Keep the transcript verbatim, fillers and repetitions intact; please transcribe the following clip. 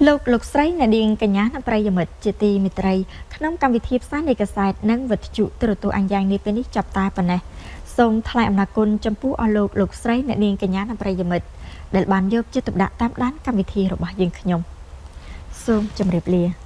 លោកលោកស្រីណាឌៀងកញ្ញាណាប្រិយមិត្តជាទីមេត្រីក្នុងកម្មវិធីផ្សាយនៃកាសែតនិងវិទ្យុទូរទស្សន៍អញ្យ៉ាងនេះពេលនេះចាប់តែប៉ុណ្ណេះសូមថ្លែងអំណរគុណចំពោះអស់លោកលោកស្រីណាឌៀងកញ្ញាណាប្រិយមិត្តដែលបានយកចិត្តទុកដាក់តាមដានកម្មវិធីរបស់យើងខ្ញុំសូមជម្រាបលា